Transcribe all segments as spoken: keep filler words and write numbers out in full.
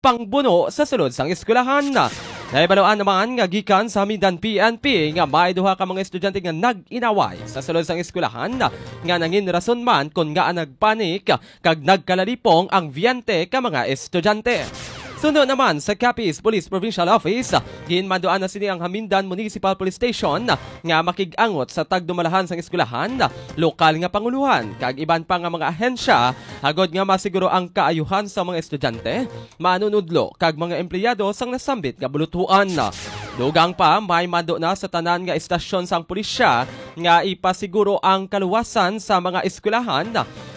pangbuno sa sulod sang eskwelahan. Naibaloan naman nga gikan sa Hamindan P N P nga may duha ka mga estudyante nga nag-inaway sa sulod sang eskwelahan nga nangin rason man kung nga nagpanik kag nagkalalipong ang biyente ka mga estudyante. Sundo naman sa Capiz Police Provincial Office, ginmanduan na sini ang Hamindan Municipal Police Station nga makig-angot sa tagdumalahan sang eskwelahan, lokal nga panguluhan, kag iban pa nga mga ahensya, hagod nga masiguro ang kaayuhan sa mga estudyante, manunudlo, kag mga empleyado sang nasambit nga bulutuan. Dugang pa, may mando na sa tanan nga estasyon sang pulisya nga ipasiguro ang kaluwasan sa mga eskwelahan.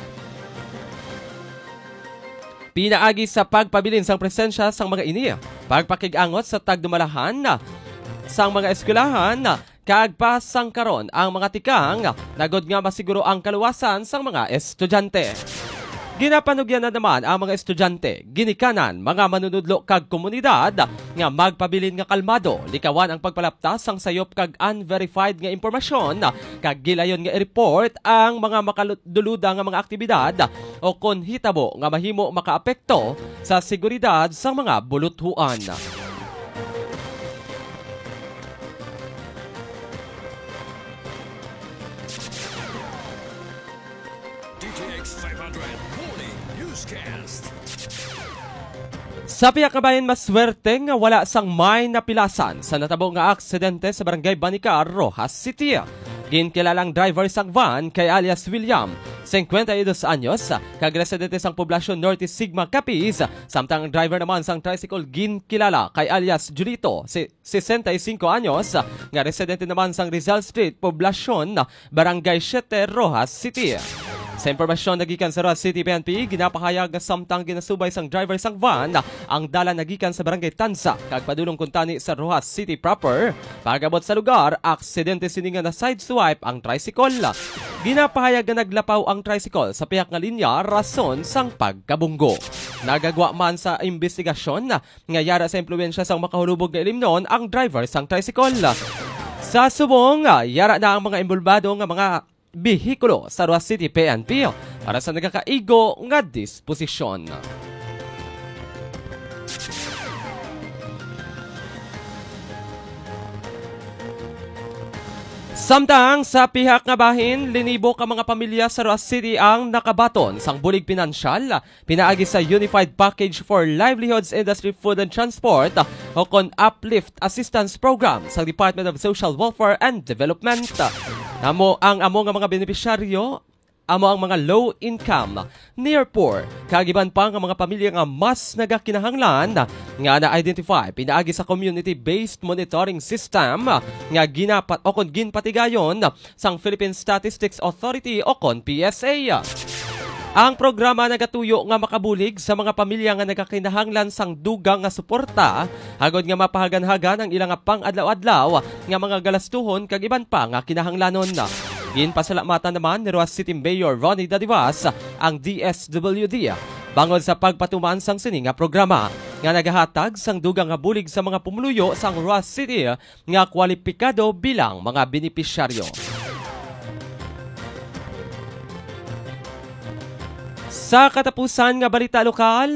Pinaagi sa pagpabilin sang presensya sang mga ini, pagpakig-angot sa tagdumalahan sang mga eskwelahan, kag pasangkaron ang mga tikang, nagod nga masiguro ang kaluwasan sang mga estudyante. Ginapanugyan na naman ang mga estudyante, ginikanan, mga manunudlo kag komunidad nga magpabilin nga kalmado, likawan ang pagpalaptas sang sayop kag unverified nga impormasyon, kag gilayon nga i-report ang mga makaluduluda nga mga aktibidad o kon hitabo nga mahimo makaapekto sa seguridad sang mga buluthuan. Sa piyak na bayan, maswerte nga wala sang may napilasan sa natabo nga aksidente sa barangay Banicar, Rojas City. Ginkilalang driver sang van kay alias William, fifty-two anyos, kag residente sang poblasyon Norte Sigma, Capiz, samtang ang driver naman sang tricycle ginkilala kay alias Julito, sixty-five anyos, nga residente naman sang Rizal Street, poblasyon Barangay Siete, Rojas City. Sa impormasyon nagikan sa Rojas City P N P, ginapahayag nga samtang ginasubay sang driver sang van ang dala nagikan sa Barangay Tansa kag padulong kuntani sa Rojas City proper. Pagabot sa lugar, aksidente sini nga na sideswipe ang tricycle. Ginapahayag nga naglapaw ang tricycle sa piyak nga linya rason sang pagkabunggo. Nagagwa man sa investigasyon nga yara sa impluwensya sang makahulubog nga ilimnon ang driver sang tricycle. Sa subong, yara na ang mga involvado nga mga bihikulo sa Rojas City P N P para sa nagakaigo nga disposisyon. Samtang sa pihak nga bahin, linibo ka mga pamilya sa Rojas City ang nakabaton sang bulig pinansyal, pinaagi sa Unified Package for Livelihoods Industry Food and Transport o kon Uplift Assistance Program sa Department of Social Welfare and Development. Amo ang amo nga mga benepisyaryo, amo ang mga low income, near poor, kagiban pa nga mga pamilya nga mas nagakinahanglan nga na-identify pinaagi sa community-based monitoring system nga ginapat o kon ginpatigayon sang Philippine Statistics Authority o kon P S A. Ang programa nagatuyo nga makabulig sa mga pamilya nga nagakinahanglan sang dugang nga suporta, hagod nga mapahagan-hagan ang ilang pang-adlaw-adlaw nga mga galastuhon kag iban pa nga kinahanglanon. Ginpasalamatan naman ni Rojas City Mayor Ronnie Dadivas ang D S W D bangod sa pagpatuman sang sini nga programa nga nagahatag sang dugang nga bulig sa mga pumuluyo sang Rojas City nga kwalipikado bilang mga benepisyaryo. Sa katapusan nga balita lokal,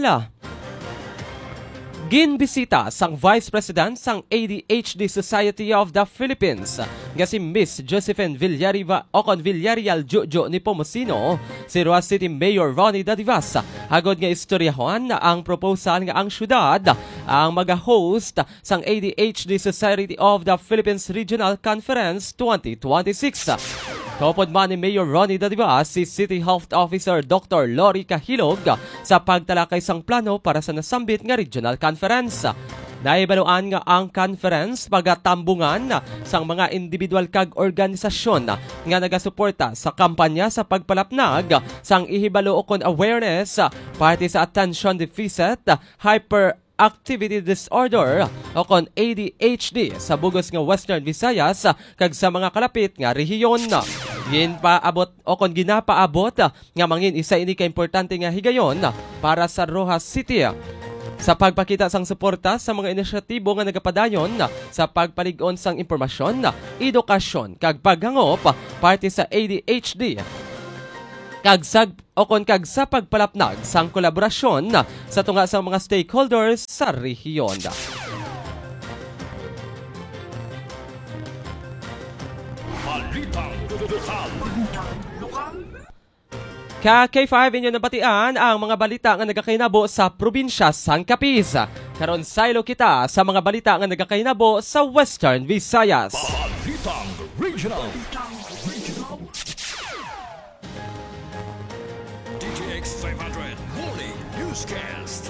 ginbisita sang Vice President sang A D H D Society of the Philippines nga si Miss Josephine Villariva o kon Villarreal Jojo ni Pomosino, si Rojas City Mayor Ronnie Dadivas, hagod nga istoryahon ang proposal nga ang syudad ang mag-host sang A D H D Society of the Philippines Regional Conference twenty twenty-six. Tupod man ni Mayor Ronnie Dadivas si City Health Officer Doctor Lori Kahilog sa pagtalakay sang plano para sa nasambit nga regional conference. Naibaluan nga ang conference pagatambungan sang mga individual kag organisasyon nga nagasuporta sa kampanya sa pagpalapnag sang ihibalo kon awareness parte sa attention deficit hyper activity disorder o kon A D H D sa bugos nga Western Visayas kag sa mga kalapit nga rehiyon. Ginpaabot o kon ginapaabot nga mangin isa ini ka importante nga higayon para sa Rojas City sa pagpakita sang suporta sa mga inisyatibo nga nagapadayon sa pagpalig-on sang impormasyon, edukasyon kag paghangop parte sa A D H D. kagsag o kon kag sa pagpalapnag sang kolaborasyon sa tunga sa mga stakeholders sa rehiyon. Ka K five inyo nabatian ang mga balita nga nagakainabo sa probinsya sang Capiz. Karon saylo kita sa mga balita nga nagakainabo sa Western Visayas. Balitang Regional. D J X five hundred Morning Newscast.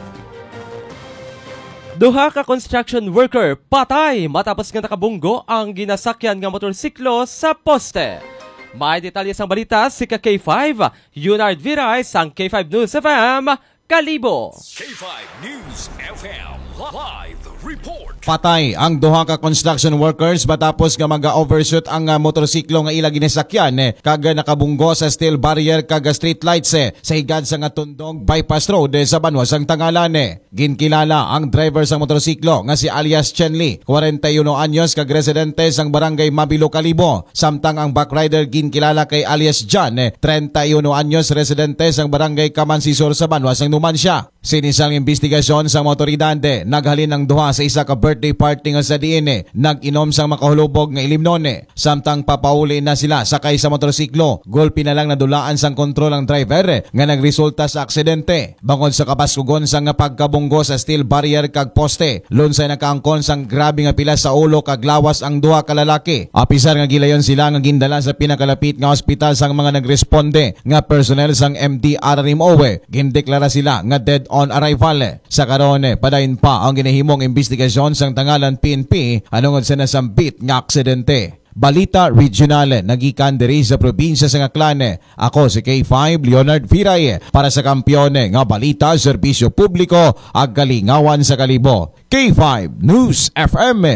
Duha ka construction worker patay matapos nga nakabunggo ang ginasakyan nga motorsiklo sa poste. May detalye sang balita si K five, Yunard Viray sang K five News F M, Kalibo. K five News F M Live Report. Patay ang duha ka construction workers matapos nga mag-overshoot ang uh, motorsiklo nga ila ginisakyan eh, kaga nakabunggo sa steel barrier kaga street lights eh, sa higad sa nga tundong bypass road eh, sa Banwa sang Tangalan. Eh. Ginkilala ang driver sa motorsiklo nga si alias Chen Lee, forty-one anyos kag residente sang barangay Mabilo, Kalibo. Samtang ang backrider ginkilala kay alias John, eh, thirty-one anyos residente sang barangay Kamansisor sa Banwa sang Numancia. Sinisang investigasyon sa motoridade, naghalin ang duha sa isa ka birthday party nga sa diin eh, nag-inom sang makahulubog nga ilimnon eh. Samtang papauli na sila sakay sa motorsiklo, gulpi na lang nadulaan sang kontrol ang driver eh, nga nagresulta sa aksidente. Bangod sa kapaskugon sang nga pagkabunggo sa steel barrier kag poste, lunsay nakaangkon sang grabe nga pila sa ulo kag lawas ang duha ka lalaki. Apisar nga gilayon sila nga gindala sa pinakalapit nga ospital sang mga nagresponde nga personnel sang M D R R M O eh. Gindeklara sila nga dead on arrival eh. Sa karon eh, padayon pa ang ginahimong investigasyon sang Tangalan P N P anungod sa nasambit nga aksidente. Balita Regional, nagikan diri sa probinsya sa Aklan. Ako si K five Leonard Viray para sa kampiyon nga balita, serbisyo publiko ag kalingawan sa Kalibo. K five News F M.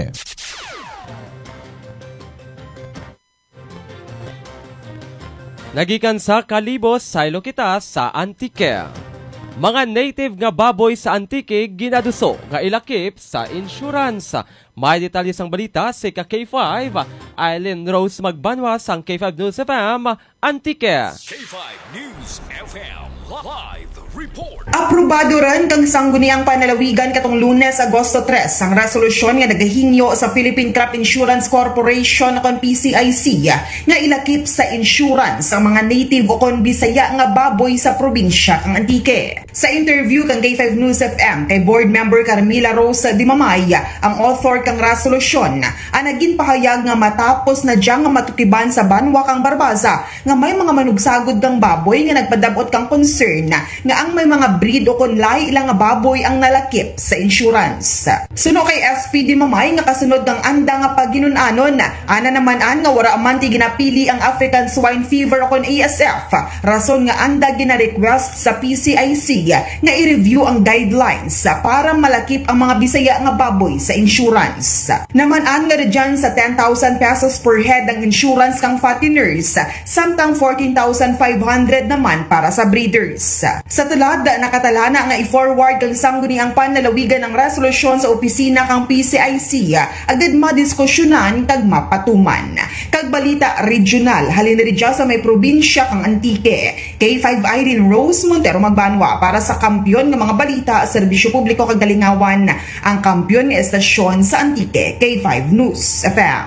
Nagikan sa Kalibo, saylo kita sa Antique. Mga native nga baboy sa Antique ginaduso nga ilakip sa insurance. May detalye sang balita si K five, Eileen Rose Magbanwa sang K five News F M, Antique. K five News F M Live Report. Aprobado rin kang sangguniang panalawigan katong Lunes, Agosto tres ang resolusyon nga nagahingyo sa Philippine Crop Insurance Corporation kon P C I C nga ilakip sa insurance ang mga native o kon Bisaya nga baboy sa probinsya kang Antique. Sa interview kang K five News F M kay board member Carmila Rose Dimamay, ang author kang resolusyon ang naging pahayag nga matapos na diyang nga matutiban sa Banwa kang Barbaza nga may mga manugsagod kang baboy nga nagpadabot kang concern nga ang may mga breed o kunlay ilang nga baboy ang nalakip sa insurance. Suno kay S P Dimamay nga kasunod ng anda nga paginunanon, ana naman an nga wara man ti ginapili ang African Swine Fever o kon A S F, rason nga anda gina-request sa P C I C nga i-review ang guidelines para malakip ang mga Bisaya nga baboy sa insurance. Naman an nga dyan sa ten thousand pesos per head ang insurance kang fatteners, samtang fourteen thousand five hundred naman para sa breeders. Sa tulad, nakatalana nga i-forward kang sangguniang panlalawigan ng resolusyon sa opisina kang P C I C agad madiskusyonan kag mapatuman. Kag balita regional, halin rin sa may probinsya kang Antique. K five Irene Rose Montero Magbanwa para sa kampyon ng mga balita, serbisyo publiko kag Dalingawan, ang kampyon ng estasyon sa Antique. K five News F M.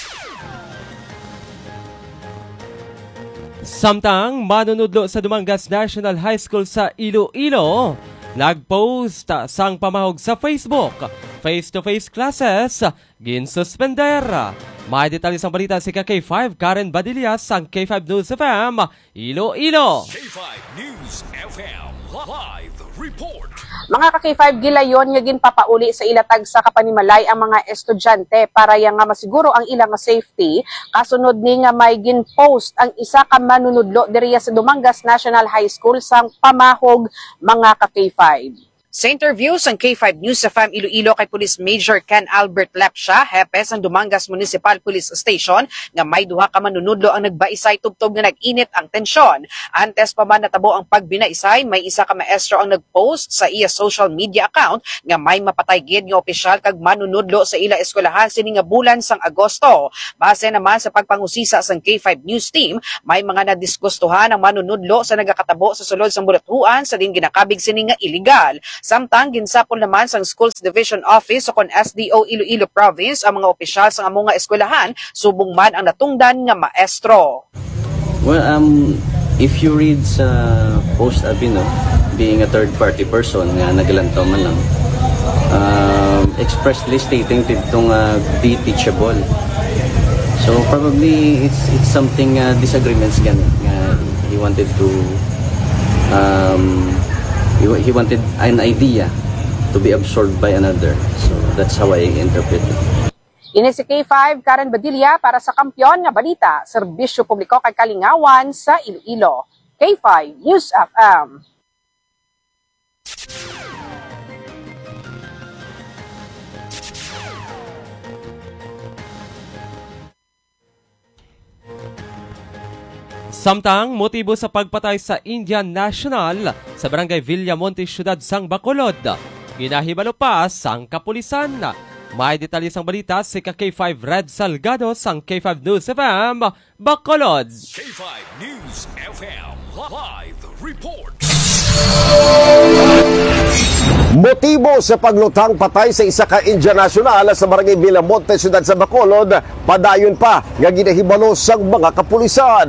Samtang manunudlo sa Dumangas National High School sa Iloilo, nagpost sang pamahog sa Facebook, face-to-face classes ginsuspender. May detalye sang balita si K five Karen Badilla sang K five News F M, Iloilo. K five News F M Live Report. Mga ka-K five gilayon nga ginpapauli sa ilatag sa kapanimalay ang mga estudyante para yang nga masiguro ang ilang nga safety. Kasunod ni nga may ginpost ang isa ka manunudlo diriya sa Dumangas National High School sang pamahog mga ka-K five. Sa interview sa K five News F M Iloilo kay Police Major Ken Albert Lepsha, hepe sang Dumangas Municipal Police Station, nga may duha ka manunudlo ang nagbaisay tubtob nga nag-init ang tensyon. Antes pa man natabo ang pagbinaisay, may isa ka maestro ang nagpost sa iya social media account nga may mapatay gid nga opisyal kag manunudlo sa ila eskwelahan sini nga bulan sang Agosto. Base naman sa pagpangusisa sang K five News team, may mga nadisgustuhan ang manunudlo sa nagakatabo sa sulod sang bulatuan sa din ginakabig sini nga illegal. Samtang ginsapol naman sa Schools Division Office o kon S D O Iloilo Province ang mga opisyal sa among nga eskwelahan subong man ang natungdan nga maestro. Well, um, if you read sa post abi no, being a third party person nga nagalantaw man lang, um, expressly stating itong uh, be teachable. So probably it's it's something uh, disagreements gan nga he wanted to um He wanted an idea to be absorbed by another. So that's how I interpret it. Ini si K five Karen Badilla para sa Kampiyon nga Balita, Serbisyo Publiko kay Kalingawan sa Iloilo. K five News F M. Samtang motibo sa pagpatay sa Indian National sa Barangay Villamonte, Siyudad sang Bacolod. Ginahibalo pa sang kapulisan. May detalye sang balita si K five Red Salgado sang K five News F M, Bacolod. K five News F M Live Report. Motibo sa paglutang patay sa isa ka Indian National sa Barangay Villamonte, Siyudad sa Bacolod, padayon pa nga ginahibalo sang mga kapulisan.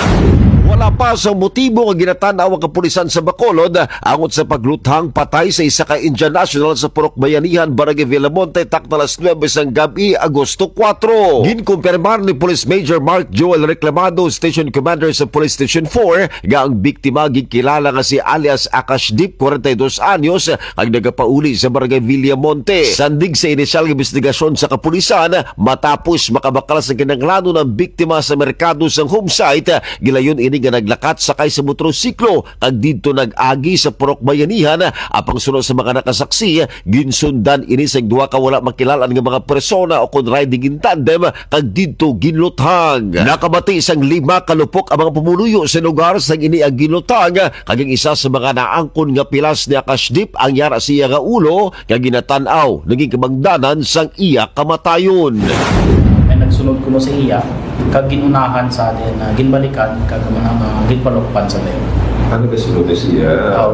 Wala pa sa motibo nga ginatanaw ang kapulisan sa Bacolod angot sa pagluthang patay sa isa ka Indian National sa Purok Bayanihan, Barangay Villamonte, takna alas nuwebe sang gabi, Agosto kwatro. Ginkumpirmar ni Police Major Mark Joel Reclamado, Station Commander sa Police Station four, nga ang biktima gikilala nga si alias Akashdip, forty-two anyos, ang nagapauli sa Barangay Villamonte. Sandig sa inisyal investigasyon sa kapulisan, matapos makabakal sa kinanglano ng biktima sa merkado sang home site, gilayon ini nga naglakat sakay sa motorsiklo kag didto nag-agi sa Purok Bayanihan. Apang sunod sa mga nakasaksi, ginsundan ini sa duha ka wala makilalan nga mga persona o kon riding in tandem kag didto ginluthang. Nakabati isang lima kalupok ang mga pumuluyo sa lugar sang ini ang ginluthang kag ang isa sa mga naangkon nga pilas ni Akashdip ang yara siya nga ulo nga ginatan-aw naging kamangdanan sang iya kamatayon. May nagsunod kuno sa iya kag ginunahan sa atin uh, ginbalikan kag mga uh, ginpalukpan sa dayon. Ano ba sunod siya? Oh.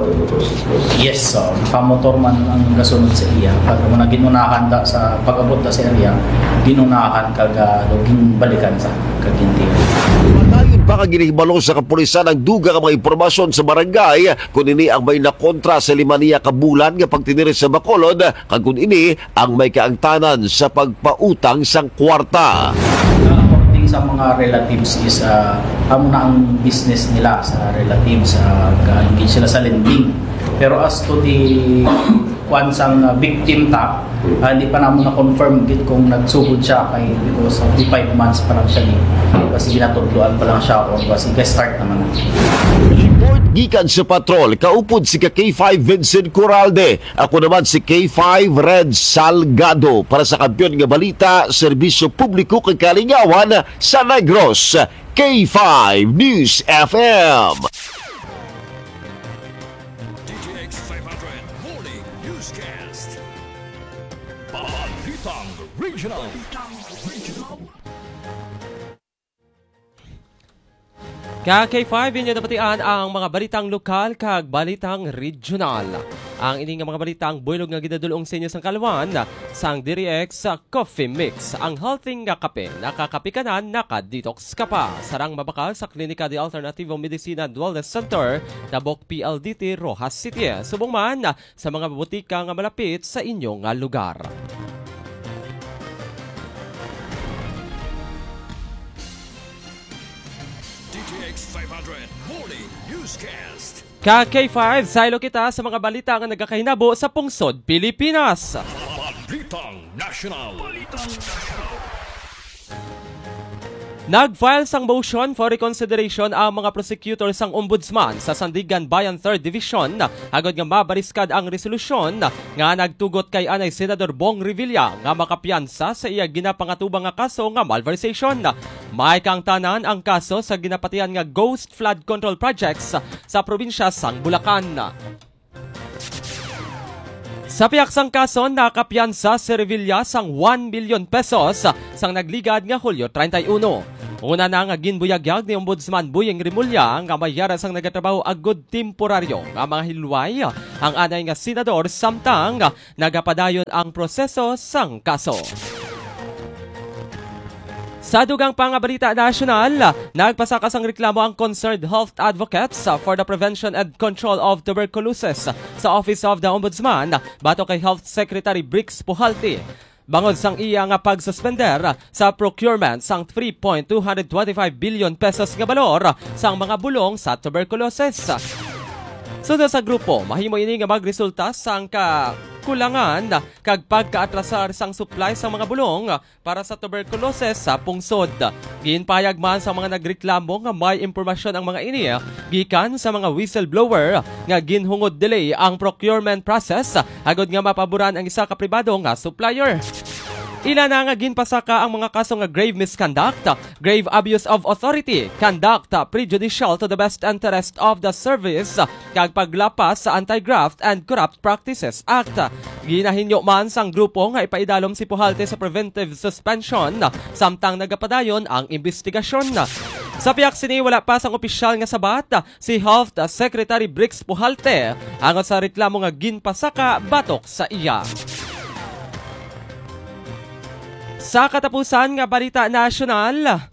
Yes, so pamotor man ang gasunod sa iya kag mga ginunahan da sa pag-abot da sa area, ginunahan kag uh, ginbalikan sa kag ginti. Padayon pa kag ginahibalo sa kapulisan ang duga ka mga impormasyon sa barangay kung ini ang may nakontra sa lima niya ka bulan nga pagtiniri sa Bacolod kag kung ini ang may kaangtanan sa pagpautang sang kwarta. Sa mga relatives is uh, amo na ang business nila sa relatives, uh, engage sila sa lending. Pero as to the kwan sang uh, victim ta, uh, hindi pa naman na-confirm git kung nagsugod siya kay because of the five months pa lang siya ni kasi ginatudluan pa lang siya o kasi start naman na. Report gikan sa patrol, kaupod si K five Vincent Corralde. Ako naman si K five Red Salgado para sa Kampiyon nga Balita, Serbisyo Publiko kay Kalingawan sa Negros. K five News F M. D T X five hundred Morning Newscast. Balitang Regional. Ka K five, inyo napatian ang mga balitang lokal kag balitang regional. Ang ini nga mga balitang buylog nga gidadulong sa inyo sang Kalwan, sang Diriex Coffee Mix. Ang healthy nga kape, nakakapikanan, nakadetox ka pa. Sarang mabakal sa Klinika de Alternativo Medicina and Wellness Center, Tabok P L D T, Rojas City. Subong man sa mga butika nga malapit sa inyong nga lugar. D T X five hundred Morning Newscast. Ka K five, saylo kita sa mga balita nga nagkakahinabo sa pungsod Pilipinas. Balitang National. Balitang National. Nag-file sang motion for reconsideration ang mga prosecutor sang ombudsman sa Sandigan Bayan third Division agod nga mabariskad ang resolusyon nga nagtugot kay anay Senador Bong Revilla nga makapiyansa sa iya ginapangatubang nga kaso nga malversation. May kang tanan ang kaso sa ginapatian nga Ghost Flood Control Projects sa probinsya sang Bulacan. Sa piyaksang kaso, nakapiyansa si Revilla sang one million pesos sang nagligad nga Hulyo thirty-one. Una na nga ginbuyagyag ni Ombudsman Buyeng Rimulya nga mayara sang nagatrabaho agud temporaryo nga mga hilway ang anay nga senador samtang nagapadayon ang proseso sang kaso. Sa dugang pangabalita nasyonal, nagpasakas ang reklamo ang concerned health advocates for the prevention and control of tuberculosis sa Office of the Ombudsman bato kay Health Secretary Brix Puhalti. Bangod sang iya nga pagsuspender sa procurement sang three point two two five billion pesos nga balor sang mga bulong sa tuberculosis. Sunod sa grupo, mahimo ini nga magresulta sang kakulangan kag pagkaatrasar sang supply sa mga bulong para sa tuberculosis sa pungsod. Ginpayag man sa mga nagreklamo nga may impormasyon ang mga ini gikan sa mga whistleblower nga ginhungod delay ang procurement process agod nga mapaboran ang isa ka pribado nga supplier. Ila na nga ginpasaka ang mga kaso nga grave misconduct, grave abuse of authority, conduct prejudicial to the best interest of the service, kag paglapas sa Anti-Graft and Corrupt Practices Act. Ginahinyo man sang grupo nga ipaidalom si Puhalte sa preventive suspension samtang nagapadayon ang investigasyon. Sa piyak sini wala pa sang opisyal nga sabat si Health Secretary Brix Puhalte angot sa reklamo nga ginpasaka batok sa iya. Sa katapusan nga balita nasyonal,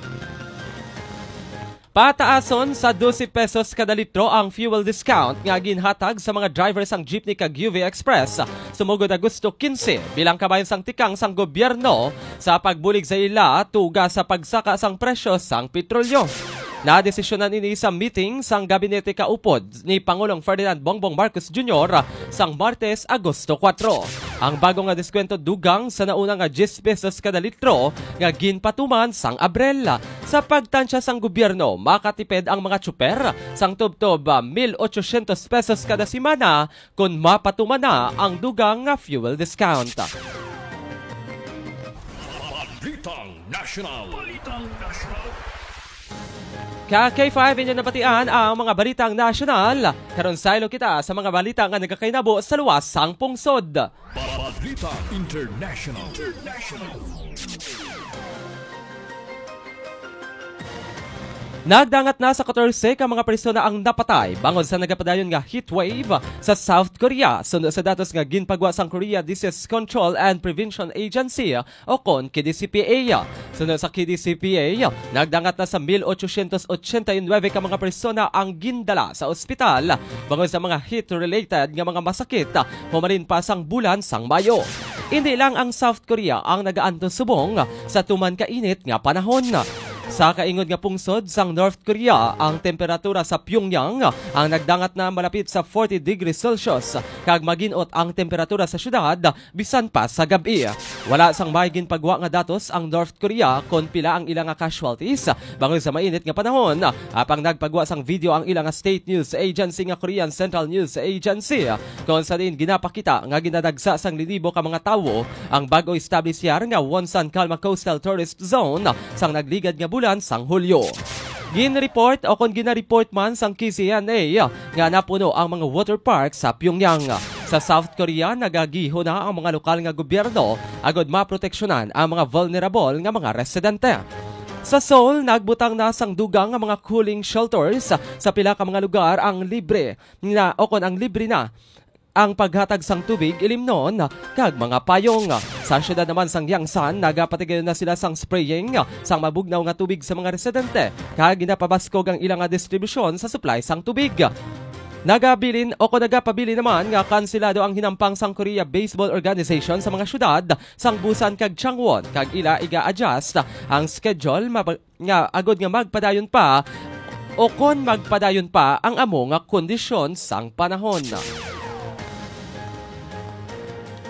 pataason sa twelve pesos kada litro ang fuel discount nga ginhatag sa mga drivers sang jeepney kag U V Express sumugod Agosto fifteen bilang kabayan sang tikang sang gobyerno sa pagbulig sa ila tuga sa pagsaka sang presyo sang petrolyo. Nadesisyonan ini sa meeting sang gabinete kaupod ni Pangulong Ferdinand Bongbong Marcos Junior sang Martes, Agosto four. Ang bago nga diskwento dugang sa nauna nga ten pesos kada litro nga ginpatuman sang Abril. Sa pagtansya sang gobyerno, makatipid ang mga tsuper sang tubtob one thousand eight hundred pesos kada simana kung mapatuman na ang dugang nga fuel discount. Balitang National. Balitang National. Ka K five inyo nabatian ang mga balitang nasyonal. Karon saylo kita sa mga balita nga nagakainabo sa luwas sang pungsod. Balitang International. International. Nagdangat na sa fourteen ka mga persona ang napatay bangod sa nagapadayon nga heatwave sa South Korea. Sunod sa datos nga ginpagwa sang Korea Disease Control and Prevention Agency o kon K D C P A. Sunod sa K D C P A, nagdangat na sa eighteen eighty-nine ka mga persona ang gindala sa ospital bangod sa mga heat-related nga mga masakit humarin pa sang bulan sang Mayo. Hindi lang ang South Korea ang nagaanto subong sa tuman kainit nga panahon. Sa kaingod nga pungsod sang North Korea, ang temperatura sa Pyongyang ang nagdangat na malapit sa forty degrees Celsius kag maginot ang temperatura sa syudad bisan pa sa gabi. Wala sang mahigin pagwa nga datos ang North Korea kon pila ang ilang nga casualties bangod sa mainit nga panahon. Apang nagpagwa sang video ang ilang nga state news agency nga Korean Central News Agency kon sa din ginapakita nga ginadagsa sang linibo ka mga tawo ang bago establisyar nga Wonsan Kalma Coastal Tourist Zone sang nagligad nga bulan sang Hulyo. Gin-report o kung gina-report man sang K C N A nga napuno ang mga water park sa Pyongyang. Sa South Korea, nagagiho na ang mga lokal nga gobyerno agod maproteksyonan ang mga vulnerable nga mga residente. Sa Seoul, nagbutang na sang dugang nga mga cooling shelters sa pila ka mga lugar ang libre na o kung ang libre na ang paghatag sang tubig ilimnon kag mga payong. Sa syudad naman sang Yangsan, nagapatigil na sila sang spraying sang mabugnaw nga tubig sa mga residente kag ginapabaskog ang ilang nga distribusyon sa supply sang tubig. Nagabilin o kung nagapabili naman nga kansilado ang hinampang sang Korea Baseball Organization sa mga syudad sang Busan kag Changwon kag ila iga-adjust ang schedule mab- nga agod nga magpadayon pa o kon magpadayon pa ang amo nga kondisyon sang panahon.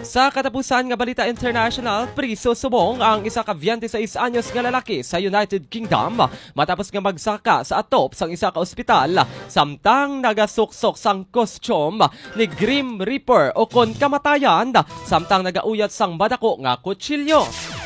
Sa katapusan nga balita international, priso subong ang isa ka twenty-six anyos nga lalaki sa United Kingdom matapos nga magsaka sa atop sang isa ka ospital samtang nagasuksok sang kostyum ni Grim Reaper o kon kamatayan samtang nagauyat sang madako nga kutsilyo.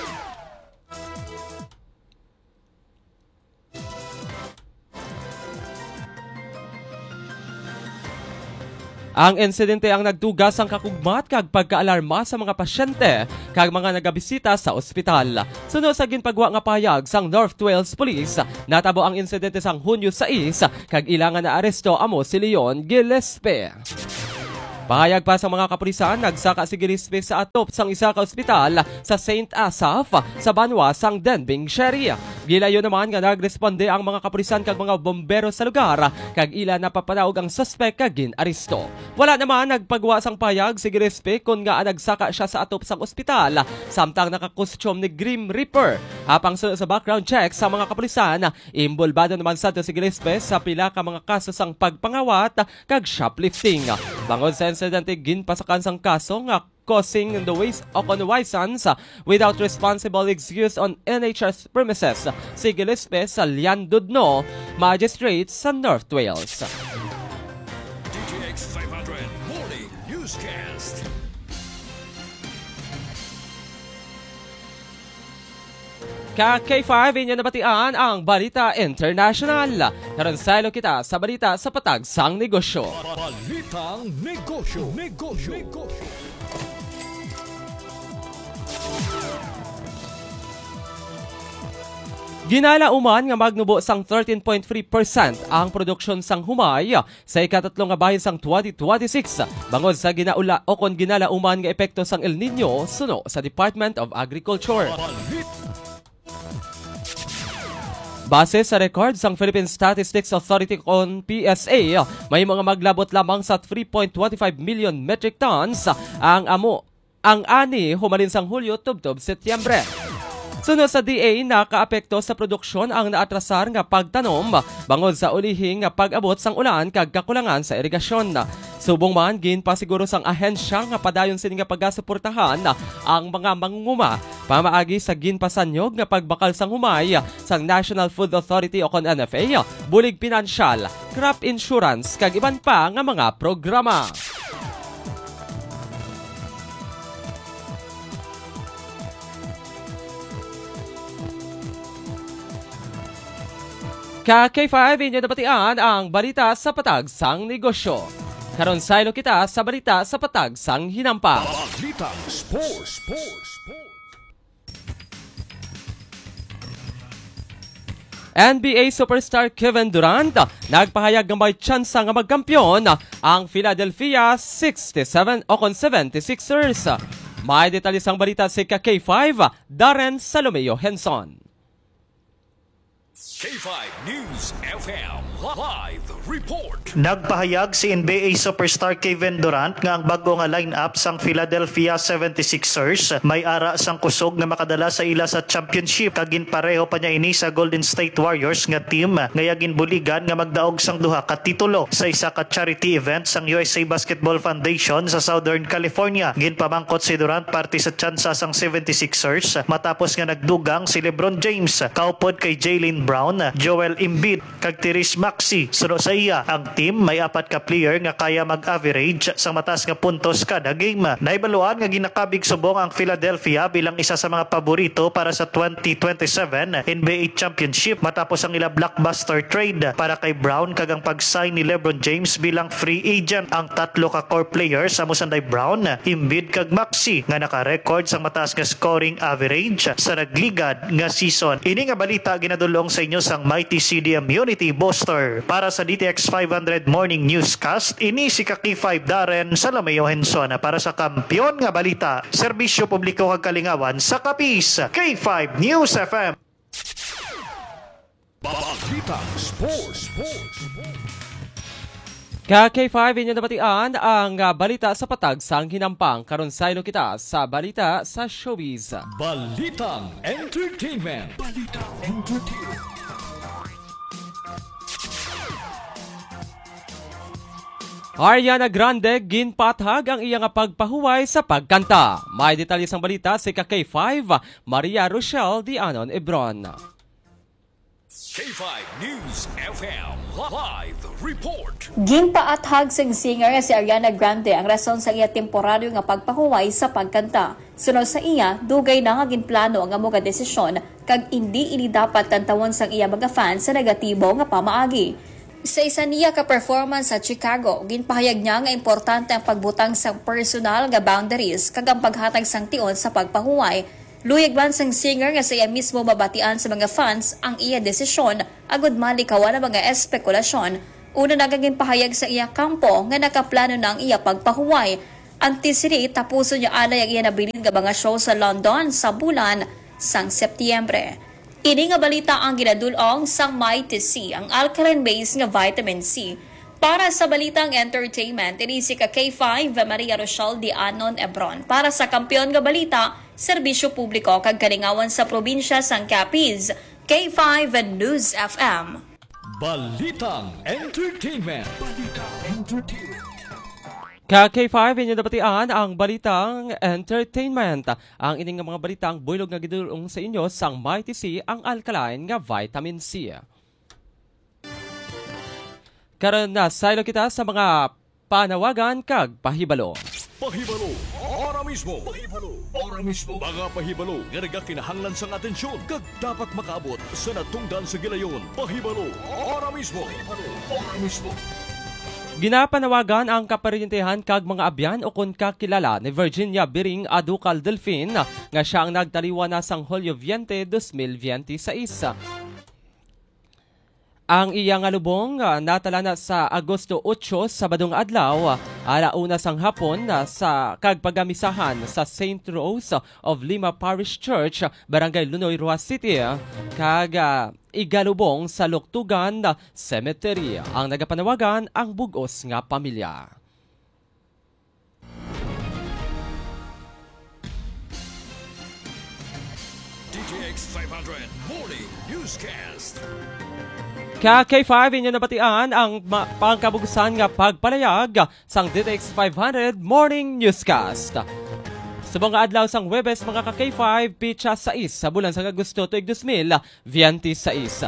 Ang insidente ang nagdugas ang kakugmat kag pagkaalarma sa mga pasyente kag mga nagabisita sa ospital. Sunod sa ginpagwa nga payag sang North Wales Police, natabo ang insidente sang Hunyo sais kag ilangan na aresto amo si Leon Gillespie. Pahayag pa sa mga kapulisan, nagsaka si Gillespie sa atop sang isa ka ospital sa Saint Asaph sa Banwa sang Denbighshire. Gilayo naman nga nagresponde ang mga kapulisan kag mga bombero sa lugar kag ila napapanaog ang suspect kag gin-aresto. Wala naman nagpagwa sang payag si Gillespie kun nga nagsaka siya sa atop sang ospital samtang nakakostyum ni Grim Reaper. Apang sa background check sa mga kapulisan, imbolbado naman sa si Gillespie sa pila ka mga kaso sang pagpangawat kag shoplifting. Bangod sa insidente, ginpasakan sang kaso nga causing the waste of nuisance without responsible excuse on N H S premises si Gillespie sa Llandudno Magistrate sa North Wales. D J X five hundred Morning Newscast. Ka K five, inyo nabatian ang Balita International. Karon saylo kita sa balita sa patag sang negosyo. Balitang Negosyo. Negosyo. Negosyo. Ginala uman nga magnubo sang thirteen point three percent ang produksyon sang humay sa ikatatlong nga bahin sang twenty twenty-six bangod sa ginaula o kon ginala uman nga epekto sang El Nino suno sa Department of Agriculture. Base sa record sang Philippine Statistics Authority on P S A, may mga maglabot lamang sa three point two five million metric tons ang amo ang ani humalin sang Hulyo tubtob Setyembre. Sunod sa D A, nakaapekto sa produksyon ang naatrasar nga pagtanom bangod sa ulihing nga pag-abot sang ulan kag kakulangan sa irigasyon. Subong man gin pa siguro sang ahensya nga padayon sini nga pagasuportahan ang mga mangunguma pamaagi sa ginpasanyog nga pagbakal sang humay sang National Food Authority o kon N F A, bulig pinansyal, crop insurance kag iban pa nga mga programa. Ka K five, inyo nabatian ang balita sa patag sang negosyo. Karon saylo kita sa balita sa patag sang hinampa. Balitang Sports. Sports. Sports. N B A superstar Kevin Durant nagpahayag nga may tsansa nga magkampiyon ang Philadelphia sixty-seven o kon seventy-sixers. May detalye sang balita si Ka K five, Darren Salomeo Henson. K five News F M Live Report. Nagpahayag si N B A superstar Kevin Durant nga ang bago nga line-up sang Philadelphia seventy-sixers may ara sang kusog na makadala sa ila sa championship kagin pareho pa niya ini sa Golden State Warriors nga team nga ginbuligan nga magdaog sang duha ka titulo sa isa ka charity event sang U S A Basketball Foundation sa Southern California. Ginpamangkot si Durant parte sa tsansa sang seventy-sixers matapos nga nagdugang si LeBron James kaupod kay Jaylen Brown, Joel Embiid kag Tyrese Maxey. Sunod sa iya, ang team may apat ka player nga kaya mag-average sa mataas nga puntos kada game. Naibaluan nga ginakabig subong ang Philadelphia bilang isa sa mga paborito para sa twenty twenty-seven N B A Championship matapos ang ila blockbuster trade para kay Brown kag ang pag-sign ni LeBron James bilang free agent. Ang tatlo ka core players sa Musanday Brown, Embiid kag Maxey nga naka-record sa mataas nga scoring average sa nagligad nga season. Ini nga balita ginadulong sa inyo sang Mighty C D M Unity Booster. Para sa D T X five hundred Morning Newscast, ini si Ka K five Darren Salomeo Henson para sa Kampiyon nga Balita, serbisyo publiko kag kalingawan sa Kapis, K five News F M. Balitang Sports. Sports. Ka K five, inyo nabatian ang uh, balita sa patag sang hinampang. Karon saylo kita sa balita sa showbiz. Balitang Entertainment. Balitang Entertainment. Ariana Grande ginpathag ang iyang pagpahuway sa pagkanta. May detalye sang balita si K five Maria Rochelle Dianon Ebron. K five News F M Live Report. Ginpaathag sang singer nga si Ariana Grande ang rason sa iya temporaryo nga pagpahuway sa pagkanta. Sunod sa iya, dugay na nga ginplano ang amo nga desisyon kag hindi ini dapat tantawon sang iya mga fans sa negatibo nga pamaagi. Sa isa niya ka-performance sa Chicago, ginpahayag niya nga importante ang pagbutang sa personal nga boundaries kag ang paghatag sang tion sa pagpahuway. Luyag man sang singer nga sa iya mismo mabatian sa mga fans ang iya desisyon agud malikawan ang mga espekulasyon. Una na ginpahayag sa iya kampo nga nakaplano na ang iya pagpahuway. Antisiri tapuso niya alay ang iya nabilin nga mga show sa London sa bulan sang Setyembre. Ini nga balita ang ginadulong sang Mighty C, ang alkaline-based nga vitamin C. Para sa balitang entertainment, ini si K five Maria Rochelle Dianon Ebron. Para sa kampiyon nga balita, serbisyo publiko kag kalingawan sa probinsya sang Capiz, K five News F M. Balitang Entertainment. Balitang Entertainment. K five, inyo nabatian ang balitang entertainment. Ang ining nga mga balitang buylog nga gidulong sa inyo sang Mighty C, ang alkaline nga vitamin C. Karon na saylo kita sa mga panawagan kag pahibalo. Pahibalo, ora mismo. Pahibalo, ora mismo. Mga pahibalo nga nagakinahanglan sang atensyon kag dapat makaabot sa natungdan sa gilayon. Pahibalo, ora mismo. Pahibalo, ora mismo. Ginapanawagan ang kaparintehan kag mga abyan o kun kakilala ni Virginia Biring Aducal Delfin nga siya ang nagtaliwa na sang Hulyo twenty, twenty twenty-six. Ang iyang alubong natala na sa Agosto eight Sabadong adlaw, alauna sang hapon sa kagpagamisahan sa Saint Rose of Lima Parish Church, Barangay Lunoy, Rojas City, kag igalubong sa Luktugan Cemetery. Ang nagapanawagan ang bugos nga pamilya. D J X five hundred Morning Newscast. K five, inyo nabatian ang ma- pangkabugusan nga pagpalayag sang D T X five hundred Morning Newscast. Sa mga adlaw sang Webes, mga ka-K five, pitsa sais sa bulan sang Agosto tuig twenty twenty-six.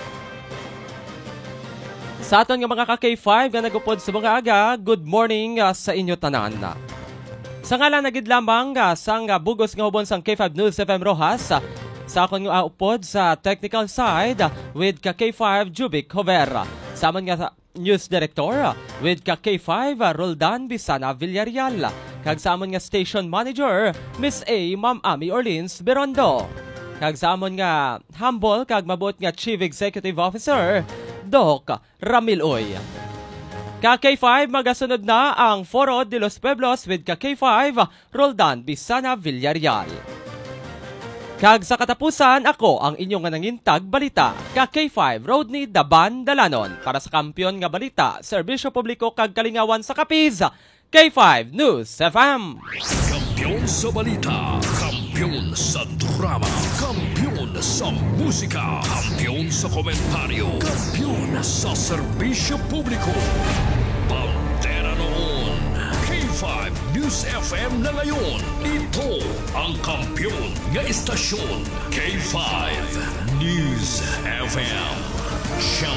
Sa aton nga mga ka-K five nga nagupod sa mga aga, good morning uh, sa inyo tanan. Sa ngalan nagid lamang uh, sang uh, bugos nga ubon sang K five News F M Rojas, uh, sa akong nga upod sa technical side with K five Jubic Hover. Saman nga sa News Director with K five Roldan Bisana Villarreal. Kag samon nga Station Manager Miss A Ma'am Ami Orleans Berondo. Kag samon nga humble kag mabot nga Chief Executive Officer Doc Ramil Oy. K five magasunod na ang Foro de los Pueblos with K five Roldan Bisana Villarreal. Kag sa katapusan, ako ang inyong nangintag balita, K five Rodney Daban Dalanon. Para sa kampiyon nga balita, serbisyo publiko kag kalingawan sa Capiz, K five News F M. Kampiyon sa balita, kampiyon sa drama, kampiyon sa musika, kampiyon sa komentaryo, kampiyon sa serbisyo publiko. Pantera noon, K five News F M na ngayon. Ito ang kampiyon nga istasyon, K five News F M.